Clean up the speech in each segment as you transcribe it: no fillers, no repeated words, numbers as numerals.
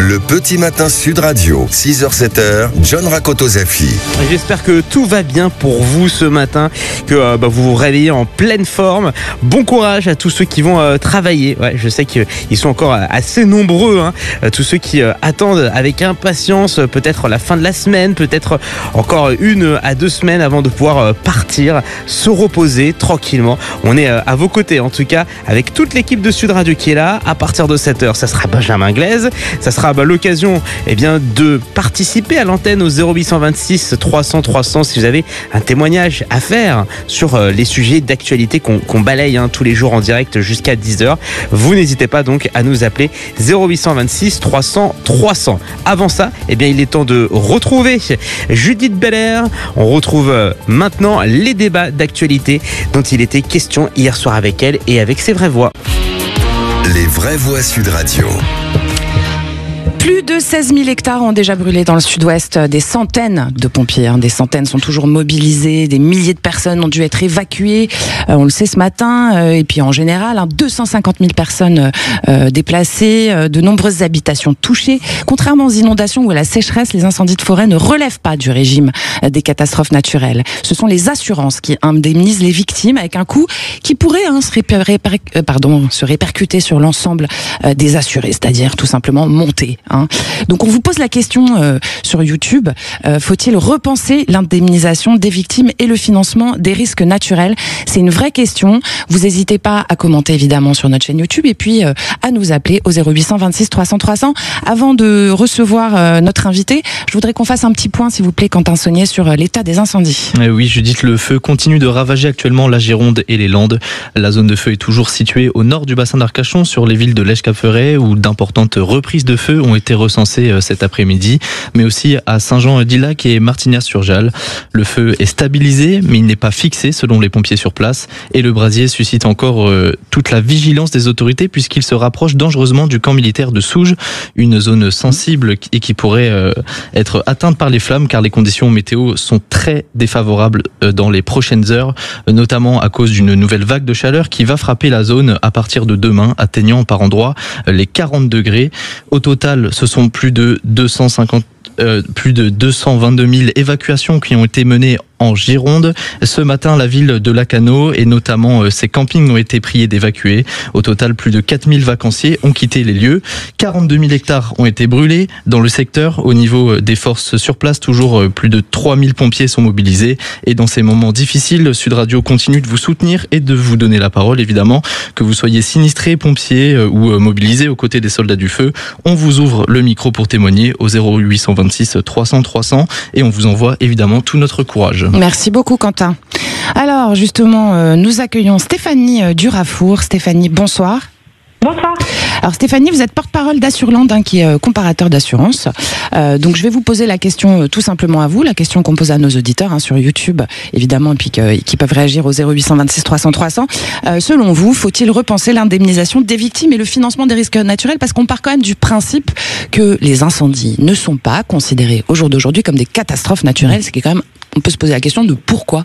Le petit matin Sud Radio, 6h-7h, John Rakoto-Zafi. J'espère que tout va bien pour vous ce matin, que vous vous réveillez en pleine forme. Bon courage à tous ceux qui vont travailler. Ouais, je sais qu'ils sont encore assez nombreux, tous ceux qui attendent avec impatience peut-être la fin de la semaine, peut-être encore 1 à 2 semaines avant de pouvoir partir, se reposer tranquillement. On est à vos côtés en tout cas, avec toute l'équipe de Sud Radio qui est là. À partir de 7h, ça sera Benjamin Glaise. Ça sera l'occasion de participer à l'antenne au 0826 300 300 si vous avez un témoignage à faire sur les sujets d'actualité qu'on balaye tous les jours en direct jusqu'à 10h. Vous n'hésitez pas donc à nous appeler 0826 300 300. Avant ça, il est temps de retrouver Judith Belair. On retrouve maintenant les débats d'actualité dont il était question hier soir avec elle et avec ses vraies voix. Les vraies voix Sud Radio. Plus de 16 000 hectares ont déjà brûlé dans le sud-ouest. Des centaines de pompiers, des centaines sont toujours mobilisés. Des milliers de personnes ont dû être évacuées. On le sait ce matin. Et puis en général, 250 000 personnes déplacées. De nombreuses habitations touchées. Contrairement aux inondations ou à la sécheresse, les incendies de forêt ne relèvent pas du régime des catastrophes naturelles. Ce sont les assurances qui indemnisent les victimes avec un coût qui pourrait se répercuter sur l'ensemble des assurés, c'est-à-dire tout simplement monter. Donc on vous pose la question sur YouTube, faut-il repenser l'indemnisation des victimes et le financement des risques naturels? C'est une vraie question. Vous n'hésitez pas à commenter évidemment sur notre chaîne YouTube et puis à nous appeler au 0826 300 300. Avant de recevoir notre invité, je voudrais qu'on fasse un petit point s'il vous plaît, Quentin Saunier, sur l'état des incendies. Oui Judith, le feu continue de ravager actuellement la Gironde et les Landes. La zone de feu est toujours située au nord du bassin d'Arcachon, sur les villes de Lège-Cap-Ferret, où d'importantes reprises de feu ont été recensées cet après-midi, mais aussi à Saint-Jean-d'Illac et Martignas-sur-Jalles. Le feu est stabilisé, mais il n'est pas fixé selon les pompiers sur place, et le brasier suscite encore toute la vigilance des autorités puisqu'il se rapproche dangereusement du camp militaire de Souges, une zone sensible et qui pourrait être atteinte par les flammes car les conditions météo sont très défavorables dans les prochaines heures, notamment à cause d'une nouvelle vague de chaleur qui va frapper la zone à partir de demain, atteignant par endroits les 40 degrés. Au total, ce sont plus de 222 000 évacuations qui ont été menées en Gironde. Ce matin, la ville de Lacanau et notamment ses campings ont été priés d'évacuer. Au total, plus de 4000 vacanciers ont quitté les lieux. 42 000 hectares ont été brûlés dans le secteur. Au niveau des forces sur place, toujours plus de 3000 pompiers sont mobilisés. Et dans ces moments difficiles, Sud Radio continue de vous soutenir et de vous donner la parole, évidemment. Que vous soyez sinistré, pompier ou mobilisé aux côtés des soldats du feu, on vous ouvre le micro pour témoigner au 0826 300 300 et on vous envoie évidemment tout notre courage. Merci beaucoup Quentin. Alors justement, nous accueillons Stéphanie Durafour. Stéphanie, bonsoir. Bonsoir. Alors Stéphanie, vous êtes porte-parole d'Assureland, qui est comparateur d'assurance. Donc je vais vous poser la question tout simplement à vous, la question qu'on pose à nos auditeurs sur YouTube, évidemment, et puis qui peuvent réagir au 0826 300 300. Selon vous, faut-il repenser l'indemnisation des victimes et le financement des risques naturels? Parce qu'on part quand même du principe que les incendies ne sont pas considérés au jour d'aujourd'hui comme des catastrophes naturelles. C'est quand même, on peut se poser la question de pourquoi.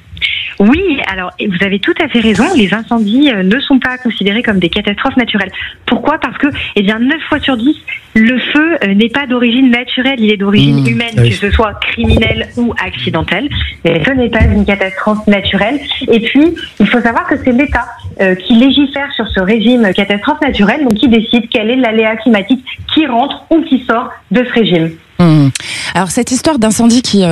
Oui, alors vous avez tout à fait raison, les incendies ne sont pas considérés comme des catastrophes naturelles. Pourquoi? Parce que 9 fois sur 10, le feu n'est pas d'origine naturelle, il est d'origine humaine, que ce soit criminelle ou accidentelle. Mais ce n'est pas une catastrophe naturelle. Et puis, il faut savoir que c'est l'État qui légifère sur ce régime catastrophe naturelle, donc qui décide quel est l'aléa climatique qui rentre ou qui sort de ce régime. Alors cette histoire d'incendie qui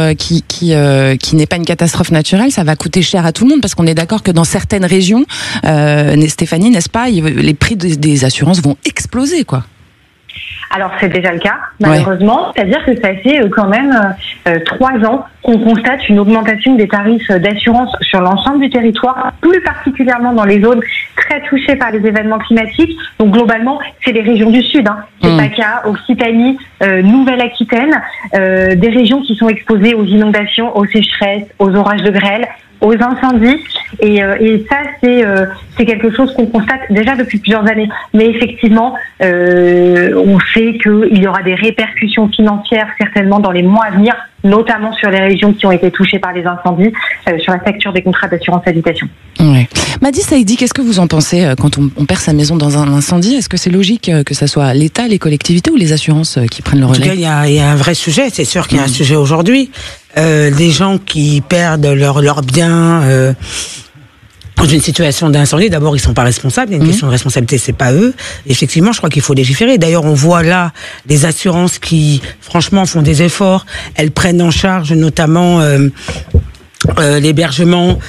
n'est pas une catastrophe naturelle, ça va coûter cher à tout le monde parce qu'on est d'accord que dans certaines régions, Stéphanie, n'est-ce pas, les prix des assurances vont exploser, quoi. Alors c'est déjà le cas, malheureusement. C'est-à-dire que ça fait quand même 3 ans qu'on constate une augmentation des tarifs d'assurance sur l'ensemble du territoire, plus particulièrement dans les zones très touchées par les événements climatiques. Donc globalement, c'est les régions du Sud, c'est PACA, Occitanie, Nouvelle-Aquitaine, des régions qui sont exposées aux inondations, aux sécheresses, aux orages de grêle, aux incendies, et ça c'est quelque chose qu'on constate déjà depuis plusieurs années. Mais effectivement, on sait qu'il y aura des répercussions financières certainement dans les mois à venir notamment sur les régions qui ont été touchées par les incendies, sur la facture des contrats d'assurance habitation. Ouais. Madi Saïdi, qu'est-ce que vous en pensez quand on perd sa maison dans un incendie? Est-ce que c'est logique que ça soit l'État, les collectivités ou les assurances qui prennent le relais? En tout cas, il y a un vrai sujet. C'est sûr qu'il y a un sujet aujourd'hui. Les gens qui perdent leurs biens dans une situation d'incendie, d'abord ils sont pas responsables. Il y a une question de responsabilité, c'est pas eux. Effectivement, je crois qu'il faut légiférer. D'ailleurs, on voit là les assurances qui, franchement, font des efforts. Elles prennent en charge notamment l'hébergement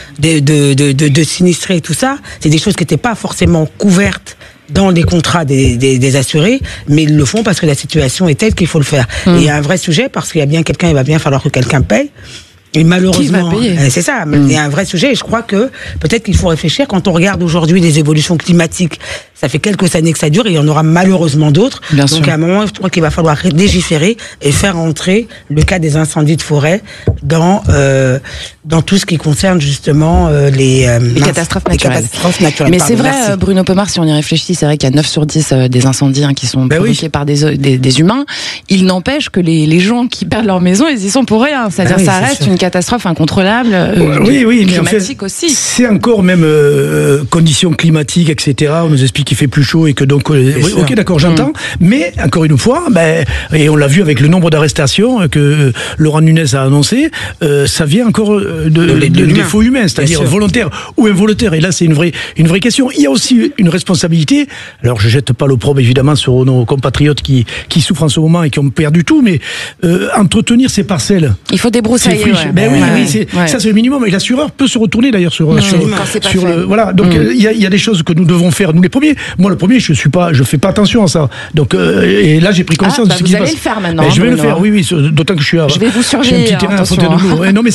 de sinistrés et tout ça. C'est des choses qui n'étaient pas forcément couvertes dans les contrats des assurés, mais ils le font parce que la situation est telle qu'il faut le faire. Et il y a un vrai sujet parce qu'il y a bien quelqu'un, il va bien falloir que quelqu'un paye. Et malheureusement, c'est ça, il y a un vrai sujet et je crois que peut-être qu'il faut réfléchir quand on regarde aujourd'hui les évolutions climatiques. Ça fait quelques années que ça dure et il y en aura malheureusement d'autres. Donc à un moment, je crois qu'il va falloir légiférer et faire entrer le cas des incendies de forêt dans tout ce qui concerne justement les catastrophes naturelles. Mais c'est vrai, Bruno Pomar, si on y réfléchit, c'est vrai qu'il y a 9 sur 10 des incendies qui sont provoqués par des humains. Il n'empêche que les gens qui perdent leur maison, ils y sont pour rien. C'est-à-dire ça reste une catastrophe incontrôlable, climatique aussi. C'est encore même conditions climatiques, etc. On nous explique qu'il fait plus chaud et que donc... ok, d'accord, j'entends. Mais, encore une fois, et on l'a vu avec le nombre d'arrestations que Laurent Nunez a annoncé, ça vient encore des faux humains, c'est-à-dire volontaires ou involontaires. Et là, c'est une vraie question. Il y a aussi une responsabilité. Alors, je jette pas l'opprobre, évidemment, sur nos compatriotes qui souffrent en ce moment et qui ont perdu tout, mais entretenir ces parcelles... Il faut débroussailler, ça c'est le minimum. Et l'assureur peut se retourner d'ailleurs sur le... Voilà, donc il y a des choses que nous devons faire, nous les premiers. Moi, le premier, je fais pas attention à ça. Donc, et là, j'ai pris conscience de ce qui se passe. Vous allez le faire maintenant. Je vais le faire, oui, d'autant que je vais vous surveiller. J'ai un petit terrain à Fontainebleau. Non, mais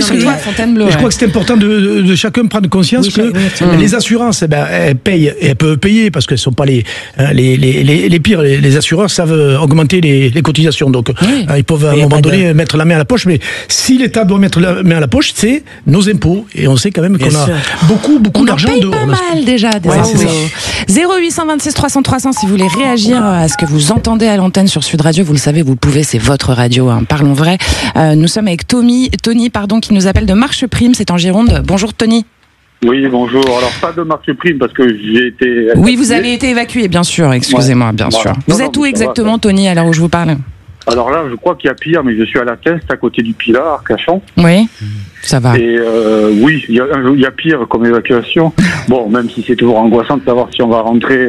je crois que c'est important de chacun prendre conscience que les assurances, elles payent, et elles peuvent payer parce qu'elles sont pas les pires. Les assureurs savent augmenter les cotisations. Donc, ils peuvent à un moment donné mettre la main à la poche. Mais si l'État doit mettre la main à la poche, c'est nos impôts. Et on sait quand même qu'on a beaucoup d'argent. On paye pas mal déjà des impôts. 0826 300 300 si vous voulez réagir à ce que vous entendez à l'antenne sur Sud Radio, vous le savez, vous le pouvez, c'est votre radio, parlons vrai. Nous sommes avec Tony, qui nous appelle de Marcheprime, c'est en Gironde. Bonjour Tony. Oui, bonjour. Alors pas de Marcheprime parce que j'ai été évacué. Oui, vous avez été évacué, bien sûr, excusez-moi, bien sûr. Vous êtes où exactement, Tony, à l'heure où je vous parle? Alors là, je crois qu'il y a pire, mais je suis à la Teste, à côté du Pilat, à Arcachon. Oui, ça va. Et oui, il y a pire comme évacuation. Bon, même si c'est toujours angoissant de savoir si on va rentrer,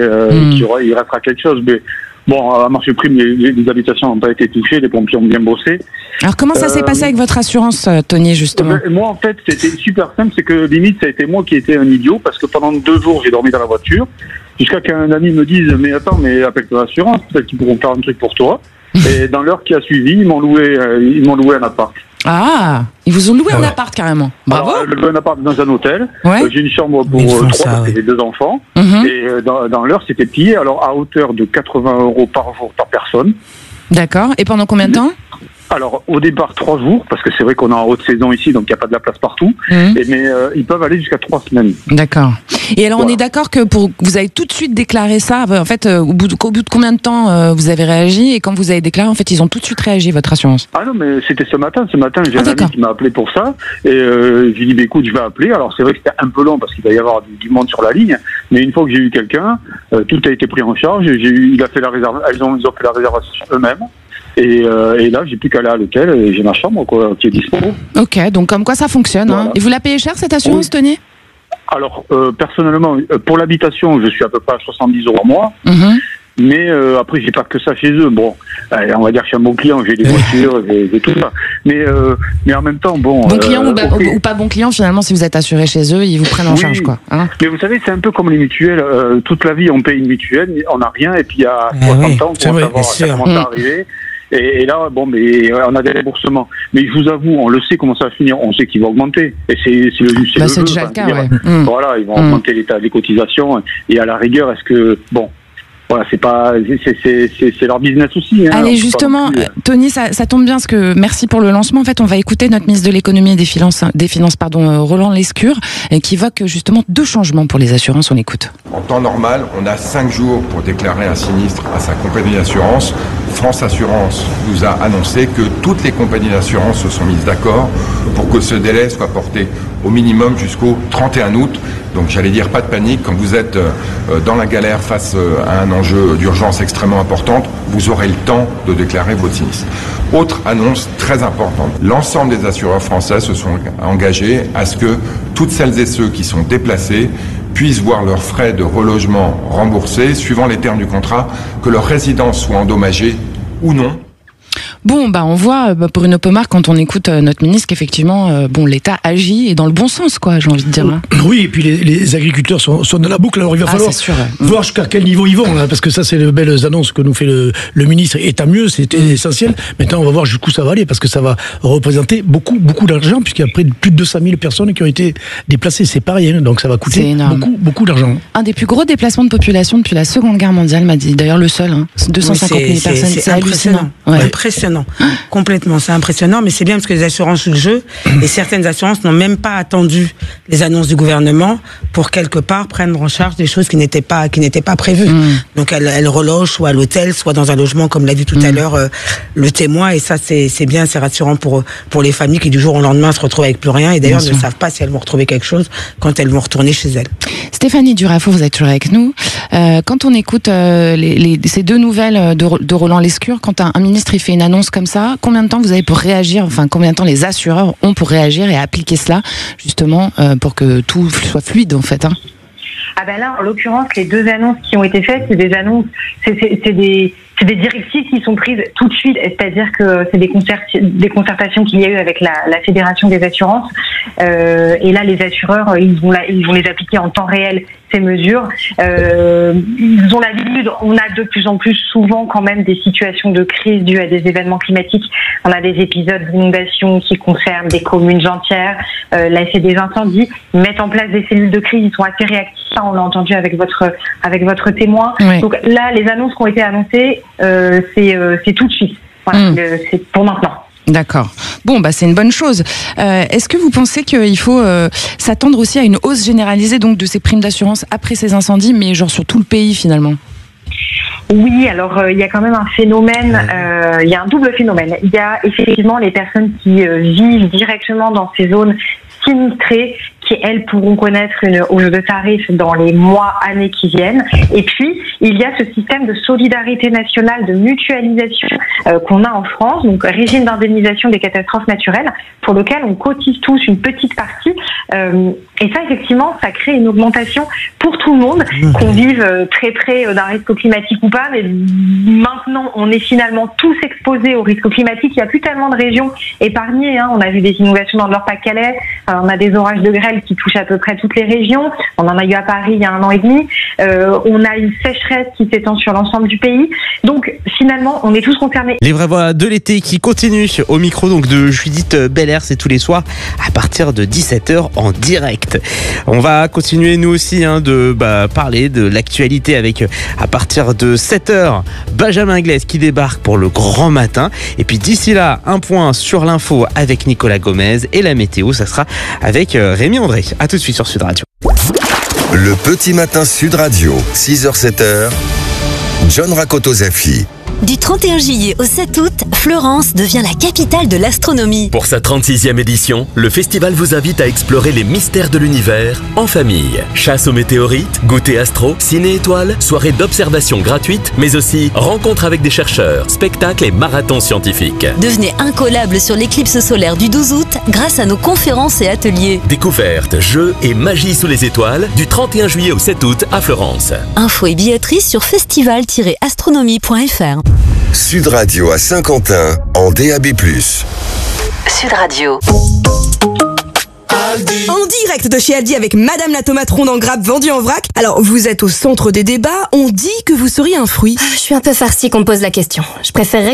il restera quelque chose. Mais bon, à Marcheprime, les habitations n'ont pas été touchées, les pompiers ont bien bossé. Alors comment ça s'est passé avec votre assurance, Tony, justement? Moi, en fait, c'était super simple. C'est que limite, ça a été moi qui étais un idiot, parce que pendant 2 jours, j'ai dormi dans la voiture, jusqu'à qu'un ami me dise, mais attends, mais appelle ton assurance, peut-être qu'ils pourront faire un truc pour toi. Et dans l'heure qui a suivi, ils m'ont loué un appart. Ah, ils vous ont loué un appart carrément. Bravo. Alors, un appart dans un hôtel. Ouais. J'ai une chambre pour 3 et 2 enfants. Et dans l'heure, c'était payé alors à hauteur de 80 € par jour par personne. D'accord. Et pendant combien de temps? Alors, au départ, 3 jours, parce que c'est vrai qu'on est en haute saison ici, donc il n'y a pas de la place partout. Mais ils peuvent aller jusqu'à 3 semaines. D'accord. Et alors, on est d'accord que vous avez tout de suite déclaré ça. En fait, au bout de combien de temps vous avez réagi? Et quand vous avez déclaré, en fait, ils ont tout de suite réagi, votre assurance? Ah non, mais c'était ce matin. Ce matin, j'ai un ami qui m'a appelé pour ça. Et je lui ai dit, écoute, je vais appeler. Alors, c'est vrai que c'était un peu long parce qu'il va y avoir du monde sur la ligne. Mais une fois que j'ai eu quelqu'un, tout a été pris en charge. Ils ont fait la réservation eux-mêmes. Et là, j'ai plus qu'à aller à l'hôtel et j'ai ma chambre qui est dispo. Ok, donc comme quoi ça fonctionne. Voilà. Et vous la payez cher cette assurance, Tony? Alors, personnellement, pour l'habitation, je suis à peu près à 70 € à mois. Mais après, j'ai pas que ça chez eux. Bon, on va dire que je suis un bon client, j'ai des voitures, j'ai tout ça. Mais en même temps, bon client ou pas bon client, finalement, si vous êtes assuré chez eux, ils vous prennent en charge, quoi. Hein, mais vous savez, c'est un peu comme les mutuelles. Toute la vie, on paye une mutuelle, on n'a rien, et puis à 60 ans, on commence à arriver. Et là, bon, mais on a des remboursements. Mais je vous avoue, on le sait comment ça va finir. On sait qu'il va augmenter. Et c'est déjà le cas, Voilà, ils vont augmenter les cotisations. Et à la rigueur, est-ce que, bon, voilà, c'est leur business aussi. Hein. Allez, justement, Tony, ça tombe bien parce que merci pour le lancement. En fait, on va écouter notre ministre de l'économie et des finances, Roland Lescure, qui évoque justement 2 changements pour les assurances. On écoute. En temps normal, on a 5 jours pour déclarer un sinistre à sa compagnie d'assurance. France Assurance nous a annoncé que toutes les compagnies d'assurance se sont mises d'accord pour que ce délai soit porté au minimum jusqu'au 31 août. Donc j'allais dire pas de panique, quand vous êtes dans la galère face à un enjeu d'urgence extrêmement importante, vous aurez le temps de déclarer votre sinistre. Autre annonce très importante, l'ensemble des assureurs français se sont engagés à ce que toutes celles et ceux qui sont déplacés puissent voir leurs frais de relogement remboursés suivant les termes du contrat, que leur résidence soit endommagée ou non. Bon, on voit, Bruno Pomar, quand on écoute notre ministre, qu'effectivement, l'État agit et dans le bon sens, quoi, j'ai envie de dire. Oui, et puis les agriculteurs sont dans la boucle, alors il va falloir voir jusqu'à quel niveau ils vont, là, parce que ça, c'est les belles annonces que nous fait le ministre, et tant mieux, c'était essentiel. Maintenant, on va voir jusqu'où ça va aller, parce que ça va représenter beaucoup d'argent, puisqu'il y a près de plus de 200 000 personnes qui ont été déplacées, c'est pas rien, donc ça va coûter beaucoup d'argent. Un des plus gros déplacements de population depuis la Seconde Guerre mondiale, m'a dit, d'ailleurs le seul, 250 000 personnes, c'est hallucinant. Impressionnant. Complètement, c'est impressionnant, mais c'est bien parce que les assurances jouent le jeu et certaines assurances n'ont même pas attendu les annonces du gouvernement pour quelque part prendre en charge des choses qui n'étaient pas prévues. Donc elles relogent soit à l'hôtel, soit dans un logement, comme l'a dit tout à l'heure le témoin, et ça c'est bien, c'est rassurant pour les familles qui du jour au lendemain se retrouvent avec plus rien et d'ailleurs ne savent pas si elles vont retrouver quelque chose quand elles vont retourner chez elles. Stéphanie Durafo, vous êtes toujours avec nous. Quand on écoute ces 2 nouvelles de Roland Lescure, quand un ministre il fait une annonce comme ça, combien de temps vous avez pour réagir, combien de temps les assureurs ont pour réagir et appliquer cela, justement, pour que tout soit fluide, en fait, Là, en l'occurrence, les 2 annonces qui ont été faites, c'est des annonces, c'est des directives qui sont prises tout de suite, c'est-à-dire que c'est des concertations qu'il y a eu avec la Fédération des assurances, et là, les assureurs, ils vont les appliquer en temps réel, ces mesures. Ils ont l'habitude, on a de plus en plus souvent quand même des situations de crise dues à des événements climatiques. On a des épisodes d'inondation qui concernent des communes entières, là c'est des incendies. Ils mettent en place des cellules de crise, ils sont assez réactifs, ça on l'a entendu avec votre témoin. Oui. Donc là, les annonces qui ont été annoncées, c'est tout de suite. Voilà, c'est pour maintenant. D'accord. C'est une bonne chose. Est-ce que vous pensez qu'il faut s'attendre aussi à une hausse généralisée donc de ces primes d'assurance après ces incendies, mais genre sur tout le pays finalement ? Oui, alors il y a quand même un phénomène, il y a un double phénomène. Il y a effectivement les personnes qui vivent directement dans ces zones sinistrées, qui elles pourront connaître une hausse de tarifs dans les mois, années qui viennent. Et puis, il y a ce système de solidarité nationale, de mutualisation qu'on a en France, donc régime d'indemnisation des catastrophes naturelles, pour lequel on cotise tous une petite partie. Et ça, effectivement, ça crée une augmentation pour tout le monde, qu'on vive très près d'un risque climatique ou pas. Mais maintenant, on est finalement tous exposés au risque climatique. Il n'y a plus tellement de régions épargnées. On a vu des inondations dans le Nord-Pas-de-Calais. On a des orages de grêle qui touchent à peu près toutes les régions. On en a eu à Paris il y a 1 an et demi. On a une sécheresse qui s'étend sur l'ensemble du pays. Donc, finalement, on est tous concernés. Les vraies voix de l'été qui continuent au micro donc de Judith Belair, c'est tous les soirs à partir de 17h en direct. On va continuer nous aussi de parler de l'actualité avec à partir de 7h Benjamin Glaise qui débarque pour le grand matin. Et puis d'ici là, un point sur l'info avec Nicolas Gomez et la météo, ça sera avec Rémi André. À tout de suite sur Sud Radio. Le petit matin Sud Radio, 6h-7h, John Rakoto-Zafi. Du 31 juillet au 7 août, Florence devient la capitale de l'astronomie. Pour sa 36e édition, le festival vous invite à explorer les mystères de l'univers en famille. Chasse aux météorites, goûter astro, ciné-étoiles, soirée d'observation gratuite, mais aussi rencontres avec des chercheurs, spectacles et marathons scientifiques. Devenez incollable sur l'éclipse solaire du 12 août grâce à nos conférences et ateliers. Découvertes, jeux et magie sous les étoiles du 31 juillet au 7 août à Florence. Infos et billetterie sur festival-astronomie.fr. Sud Radio à Saint-Quentin en DAB+. Sud Radio. En direct de chez Aldi avec Madame la tomate ronde en grappe vendue en vrac. Alors, vous êtes au centre des débats. On dit que vous seriez un fruit. Je suis un peu farcie qu'on me pose la question. Je préférerais